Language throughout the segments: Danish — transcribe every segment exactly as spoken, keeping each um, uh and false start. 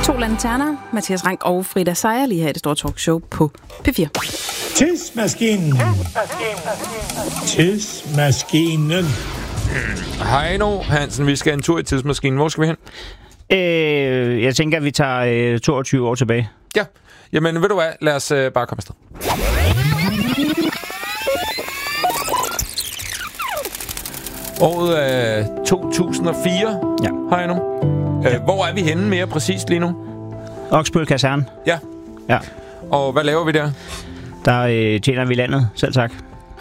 To lanterner, Mathias Rank og Frida Seier lige her i det store talkshow på P fire. Tidsmaskinen. Tidsmaskinen. Heino Hansen, vi skal en tur i tidsmaskinen. Hvor skal vi hen? Øh, jeg tænker, at vi tager øh, toogtyve år tilbage. Ja, jamen ved du hvad, lad os øh, bare komme afsted. Året er to tusind og fire, ja. Heino. Øh, ja. Hvor er vi henne mere præcist lige nu? Oksbøl Kaserne. Ja. Ja. Og hvad laver vi der? Der øh, tjener vi landet, selv tak.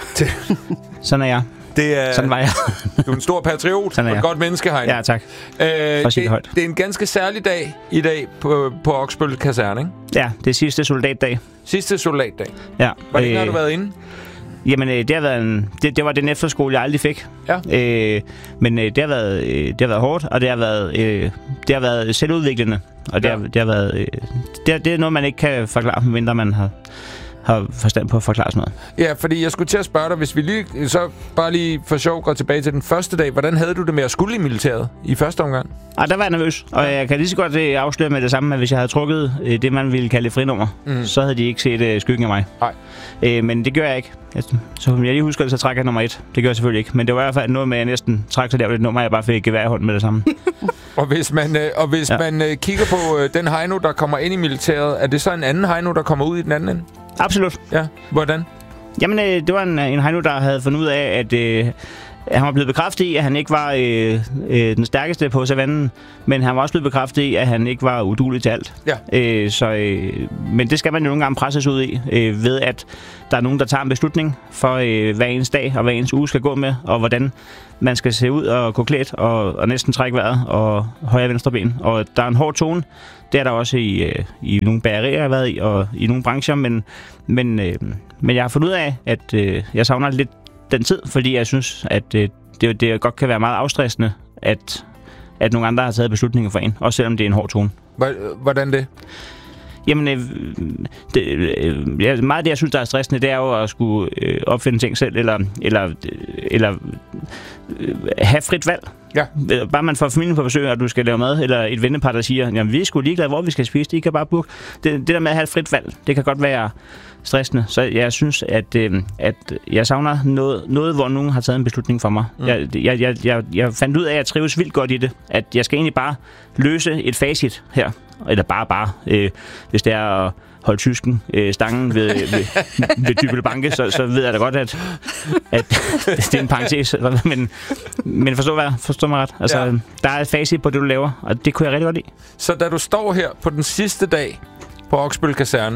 Sådan er jeg. Det er, Sådan var jeg. Du er en stor patriot og et godt menneske, Heino. Ja, tak. Øh, det, det, det er en ganske særlig dag i dag på, på Oksbøl Kaserne, ikke? Ja, det er sidste soldatdag. Sidste soldatdag? Ja. Hvor længe øh, har du været inde? Jamen, øh, det har været en, det, det var den efterskole, jeg aldrig fik. Ja. Øh, men øh, det har været øh, det har været hårdt, og det har været øh, det har været selvudviklende, og det ja. har, det har været øh, det, det er noget man ikke kan forklare, medmindre man har har forstand på at forklare sådan noget. Ja, fordi jeg skulle til at spørge dig, hvis vi lige så bare lige for sjov går tilbage til den første dag, hvordan havde du det med at skulle i militæret i første omgang? Ah, der var jeg nervøs, og jeg kan lige så godt øh, afsløre med det samme, at hvis jeg havde trukket øh, det, man ville kalde et frinummer, mm. så havde de ikke set øh, skyggen af mig. Nej. Øh, men det gør jeg ikke. Jeg, så jeg lige husker det, så trækker jeg nummer et. Det gør jeg selvfølgelig ikke. Men det var i hvert fald noget med, at jeg næsten trak så lavt et nummer, jeg bare fik gevær i hånden med det samme. og hvis man, øh, og hvis ja. man øh, kigger på øh, den Heino, der kommer ind i militæret, er det så en anden Heino, der kommer ud i den anden ende? Absolut. Ja, hvordan? Jamen, øh, det var en, en Heino, der havde fundet ud af, at øh, han var blevet bekræftet i, at han ikke var øh, øh, den stærkeste på savannen, men han var også blevet bekræftet i, at han ikke var uduelig til alt. Ja. Øh, så, øh, men det skal man jo nogle gange presses ud i, øh, ved at der er nogen, der tager en beslutning for, øh, hvad ens dag og hvad ens uge skal gå med, og hvordan man skal se ud og gå klædt og, og næsten trække vejret og højre og venstre ben. Og der er en hård tone. Det er der også i, øh, i nogle bagerier, jeg har været i, og i nogle brancher, men, men, øh, men jeg har fundet ud af, at øh, jeg savner lidt den tid, fordi jeg synes, at øh, det, det godt kan være meget afstressende, at, at nogle andre har taget beslutninger for en, også selvom det er en hård tone. Hvordan det? Jamen, øh, det, øh, ja, meget af det, jeg synes, der er stressende, det er jo at skulle øh, opfinde ting selv, eller, eller, eller øh, have frit valg. Ja. Bare man får familien på besøg, og du skal lave mad, eller et vennepar, der siger, jamen, vi er sgu ligeglade, hvor vi skal spise, I kan bare booke. Det, det der med at have et frit valg, det kan godt være stressende. Så jeg synes, at, øh, at jeg savner noget, noget, hvor nogen har taget en beslutning for mig. Mm. Jeg, jeg, jeg, jeg, jeg fandt ud af, at jeg trives vildt godt i det. At jeg skal egentlig bare løse et facit her. Eller bare, bare. Øh, hvis det er at holde tysken øh, stangen ved, ved, ved Dybbøl Banke, så, så ved jeg da godt, at, at det er en parentes. Men, men forstå, hvad, forstå mig ret. Altså, ja. Der er et facit på det, du laver, og det kunne jeg rigtig godt lide. Så da du står her på den sidste dag på Oksbøl Kaserne,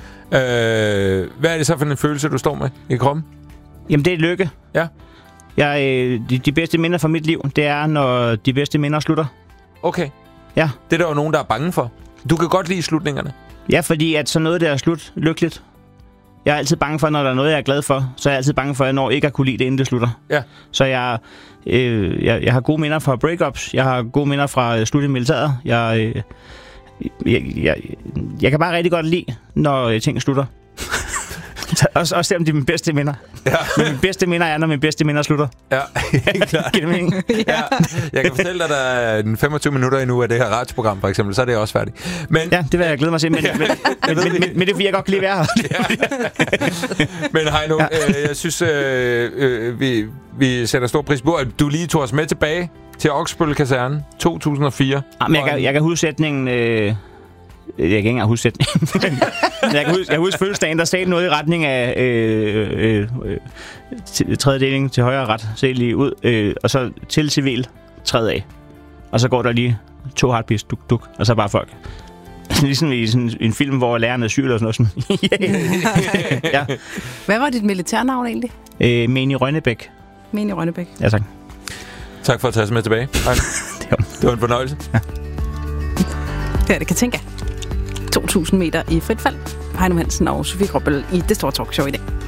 øh, hvad er det så for en følelse, du står med i kroppen? Jamen, det er lykke. Ja. Jeg, øh, de, de bedste minder fra mit liv, det er, når de bedste minder slutter. Okay. Ja. Det er der jo nogen, der er bange for. Du kan godt lide slutningerne. Ja, fordi at så noget, der er slut lykkeligt. Jeg er altid bange for, når der er noget, jeg er glad for, så er jeg altid bange for, at jeg når ikke at kunne lide det, inden det slutter. Ja. Så jeg, øh, jeg, jeg har gode minder fra breakups, jeg har gode minder fra slut i militæret. Jeg, øh, jeg, jeg, jeg kan bare rigtig godt lide, når ting slutter. Også, også selvom de er mine bedste minder. Ja. Men mine bedste minder er, når mine bedste minder slutter. Ja, helt klart. Giver det mening? Ja. Jeg kan fortælle dig, at der er en femogtyve minutter endnu af det her radioprogram, for eksempel, så er det også færdigt. Men... Ja, det vil jeg glæde mig til, men, men, men, men, men, men det er fordi, jeg godt kan lide at være her. Ja. Men Heino, ja. øh, jeg synes, øh, øh, vi, vi sætter stor pris på, at du lige tog os med tilbage til Oksbøl Kaserne to tusind og fire. Ja, men jeg kan, jeg kan huske sætningen... Øh, Jeg kan ikke engang huske sætningen. jeg kan huske, jeg kan huske fødselsdagen, der sagde noget i retning af øh, øh, øh, tredje deling til højre ret, se lige ud, øh, og så til civil, tredje af. Og så går der lige to heartbeats, duk, duk, og så bare folk. Ligesom i sådan en film, hvor lærerne er syg eller sådan noget. Sådan. Ja. Hvad var dit militærnavn egentlig? Øh, Meni Rønnebæk. Meni Rønnebæk. Ja, tak. Tak for at tage os med tilbage. det, var... det var en fornøjelse. Ja. Det er det, kan tænke. to tusind meter i frit fald. Heino Hansen og Sofie Gråbøl i det store talkshow i dag.